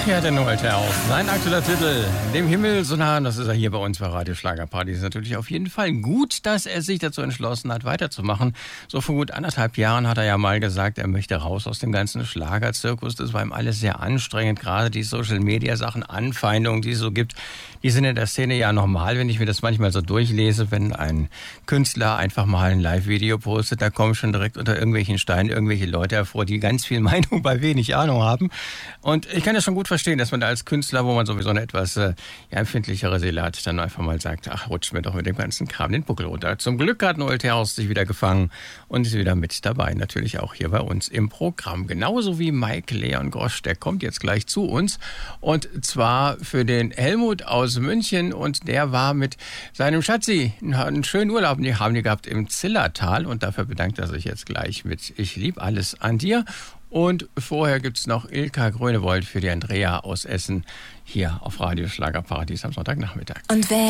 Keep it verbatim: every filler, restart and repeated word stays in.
Ja, der Noel Terhaus. Sein aktueller Titel, Dem Himmel so nah, das ist er hier bei uns bei Radio Schlagerparty. Ist natürlich auf jeden Fall gut, dass er sich dazu entschlossen hat, weiterzumachen. So vor gut anderthalb Jahren hat er ja mal gesagt, er möchte raus aus dem ganzen Schlagerzirkus. Das war ihm alles sehr anstrengend, gerade die Social-Media-Sachen, Anfeindungen, die es so gibt. Die sind in der Szene ja normal, wenn ich mir das manchmal so durchlese, wenn ein Künstler einfach mal ein Live-Video postet, da kommen schon direkt unter irgendwelchen Steinen irgendwelche Leute hervor, die ganz viel Meinung bei wenig Ahnung haben. Und ich kann das schon gut verstehen, dass man da als Künstler, wo man sowieso eine etwas äh, ja, empfindlichere Seele hat, dann einfach mal sagt, ach, rutscht mir doch mit dem ganzen Kram den Buckel runter. Zum Glück hat Noel Terhaus sich wieder gefangen und ist wieder mit dabei, natürlich auch hier bei uns im Programm. Genauso wie Mike Leon Grosch, der kommt jetzt gleich zu uns und zwar für den Helmut aus München und der war mit seinem Schatzi einen schönen Urlaub, die haben die gehabt im Zillertal und dafür bedankt er sich jetzt gleich mit Ich lieb alles an dir. Und vorher gibt's noch Ilka Grönewold für die Andrea aus Essen hier auf Radio Schlagerparadies am Sonntagnachmittag. Und wer